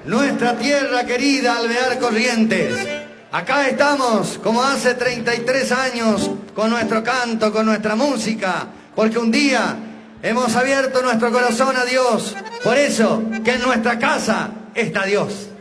nuestra tierra querida, Alvear Corrientes. Acá estamos, como hace 33 años, con nuestro canto, con nuestra música, porque un día hemos abierto nuestro corazón a Dios. Por eso, que en nuestra casa está Dios.